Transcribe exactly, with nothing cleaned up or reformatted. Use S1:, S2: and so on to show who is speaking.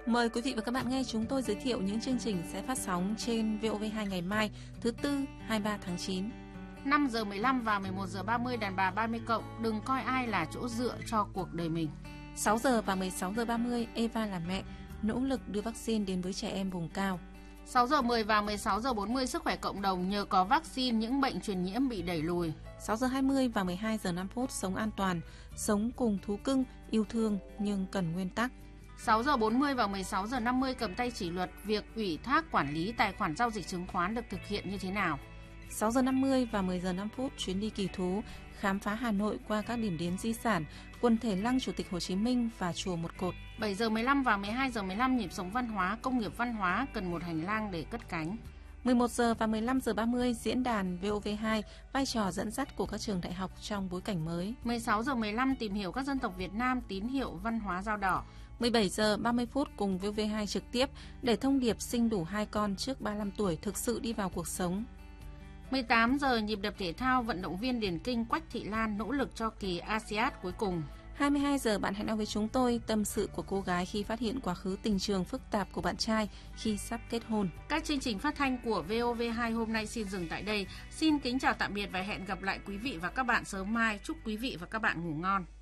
S1: Mời quý vị và các bạn nghe chúng tôi giới thiệu những chương trình sẽ phát sóng trên vê o vê hai ngày mai, thứ Tư, hai mươi ba tháng chín.
S2: năm giờ mười lăm và mười một giờ ba mươi Đàn bà ba mươi cộng, đừng coi ai là chỗ dựa cho cuộc đời mình.
S1: sáu giờ và mười sáu giờ ba mươi, Eva là mẹ, nỗ lực đưa vaccine đến với trẻ em vùng cao.
S2: sáu giờ mười và mười sáu giờ bốn mươi, sức khỏe cộng đồng, nhờ có vaccine những bệnh truyền nhiễm bị đẩy lùi.
S1: sáu giờ hai mươi và mười hai giờ năm phút, sống an toàn, sống cùng thú cưng, yêu thương nhưng cần nguyên tắc.
S2: sáu giờ bốn mươi và mười sáu giờ năm mươi, cầm tay chỉ luật, việc ủy thác quản lý tài khoản giao dịch chứng khoán được thực hiện như thế nào.
S1: sáu giờ năm mươi và mười giờ năm phút, chuyến đi kỳ thú, khám phá Hà Nội qua các điểm đến di sản, quần thể lăng Chủ tịch Hồ Chí Minh và chùa Một Cột.
S2: bảy giờ mười lăm và mười hai giờ mười lăm, nhịp sống văn hóa, công nghiệp văn hóa, cần một hành lang để cất cánh.
S1: mười một giờ và mười lăm giờ ba mươi, diễn đàn vê o vê hai, vai trò dẫn dắt của các trường đại học trong bối cảnh mới.
S2: mười sáu giờ mười lăm, tìm hiểu các dân tộc Việt Nam, tín hiệu văn hóa Dao Đỏ.
S1: mười bảy giờ ba mươi phút, cùng vê o vê hai trực tiếp để thông điệp sinh đủ hai con trước ba mươi lăm tuổi thực sự đi vào cuộc sống.
S2: mười tám giờ, nhịp đập thể thao, vận động viên điền kinh Quách Thị Lan nỗ lực cho kỳ a si át cuối cùng.
S1: hai mươi hai giờ, bạn hãy nói với chúng tôi tâm sự của cô gái khi phát hiện quá khứ tình trường phức tạp của bạn trai khi sắp kết hôn.
S2: Các chương trình phát thanh của vê o vê hai hôm nay xin dừng tại đây. Xin kính chào tạm biệt và hẹn gặp lại quý vị và các bạn sớm mai. Chúc quý vị và các bạn ngủ ngon.